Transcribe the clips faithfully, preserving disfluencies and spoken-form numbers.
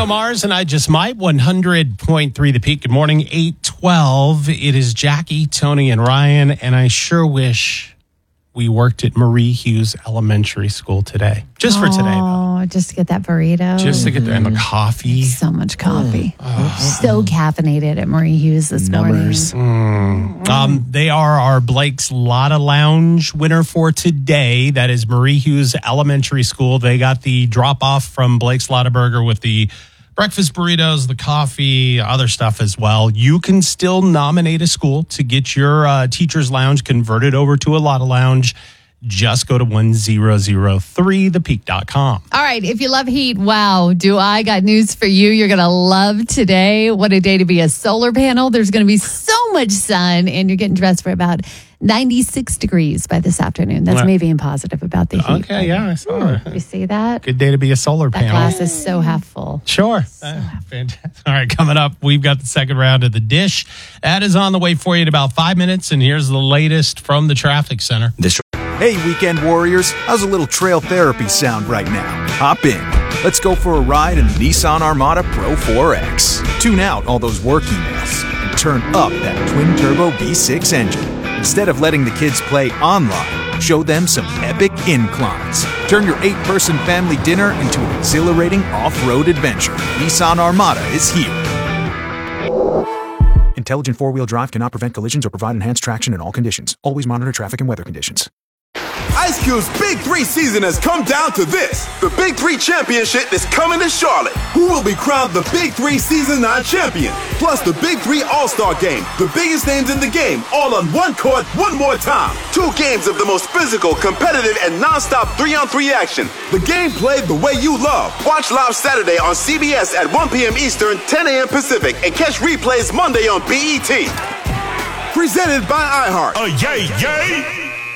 Bruno Mars and I Just Might, one hundred point three The Peak. Good morning, eight twelve. It is Jackie, Tony, and Ryan, and I sure wish we worked at Marie Hughes Elementary School today. Just for today, though. Oh, just to get that burrito. Just to get there, and the coffee. So much coffee. Oh. So caffeinated at Marie Hughes this Numbers. morning. Mm. Um, they are our Blake's Lotta Lounge winner for today. That is Marie Hughes Elementary School. They got the drop-off from Blake's Lotta Burger with the breakfast burritos, the coffee, other stuff as well. You can still nominate a school to get your uh, teacher's lounge converted over to a Lotta Lounge. Just go to one thousand three the peak dot com. All right, if you love heat, wow, do I got news for you. You're going to love today. What a day to be a solar panel. There's going to be so much sun, and you're getting dressed for about ninety-six degrees by this afternoon. That's Well, me being positive about the heat. Okay, yeah, I saw it. You see that? Good day to be a solar That panel. glass is so half full. Sure. Uh, fantastic. All right, coming up, we've got the second round of the dish. That is on the way for you in about five minutes, and here's the latest from the traffic center. This Hey, weekend warriors, how's a little trail therapy sound right now? Hop in. Let's go for a ride in the Nissan Armada Pro four X. Tune out all those work emails and turn up that twin-turbo V six engine. Instead of letting the kids play online, show them some epic inclines. Turn your eight-person family dinner into an exhilarating off-road adventure. Nissan Armada is here. Intelligent four-wheel drive cannot prevent collisions or provide enhanced traction in all conditions. Always monitor traffic and weather conditions. Ice Cube's Big Three season has come down to this. The Big Three Championship is coming to Charlotte. Who will be crowned the Big Three Season nine champion? Plus the Big Three All-Star Game. The biggest names in the game, all on one court, one more time. Two games of the most physical, competitive, and non-stop three-on-three action. The game played the way you love. Watch live Saturday on C B S at one p.m. Eastern, ten a.m. Pacific, and catch replays Monday on B E T. Presented by iHeart. Oh, yay, yay!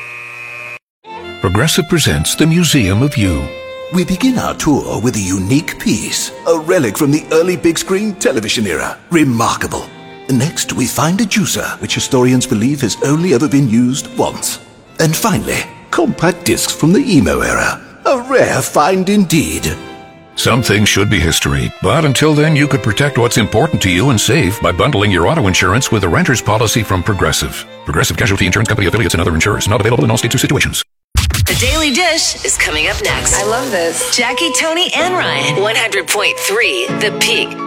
Progressive presents The Museum of You. We begin our tour with a unique piece, a relic from the early big screen television era. Remarkable. Next, we find a juicer, which historians believe has only ever been used once. And finally, compact discs from the emo era. A rare find indeed. Some things should be history, but until then you could protect what's important to you and save by bundling your auto insurance with a renter's policy from Progressive. Progressive Casualty Insurance Company affiliates and other insurers. Not available in all states or situations. The Daily Dish is coming up next. I love this. Jackie, Tony, and Ryan. one hundred point three The Peak.